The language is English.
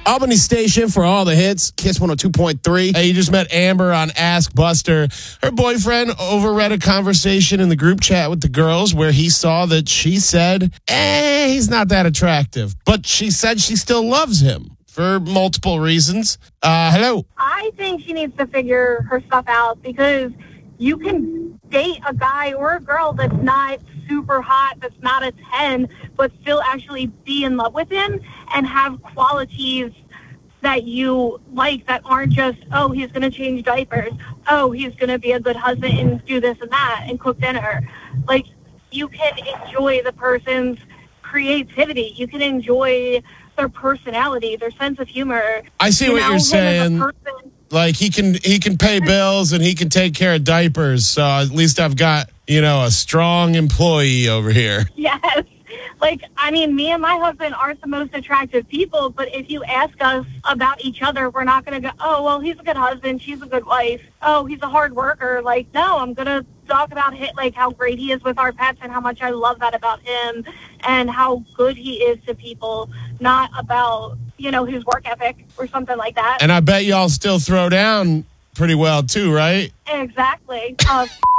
Albany Station for all the hits. Kiss 102.3. Hey, you just met Amber on Ask Buster. Her boyfriend overread a conversation in the group chat with the girls where he saw that she said, he's not that attractive. But she said she still loves him for multiple reasons. Hello. I think she needs to figure her stuff out because you can date a guy or a girl that's not super hot, that's not a 10, but still actually be in love with him and have qualities that you like that aren't just, oh, he's going to change diapers. Oh, he's going to be a good husband and do this and that and cook dinner. Like, you can enjoy the person's creativity. You can enjoy their personality, their sense of humor. I see what you're saying. Like, he can pay bills and he can take care of diapers. So at least I've got, a strong employee over here. Yes. Like, I mean, me and my husband aren't the most attractive people, but if you ask us about each other, we're not going to go, oh, well, he's a good husband, she's a good wife. Oh, he's a hard worker. Like, no, I'm going to talk about how great he is with our pets and how much I love that about him and how good he is to people, not about, his work ethic or something like that. And I bet y'all still throw down pretty well too, right? Exactly.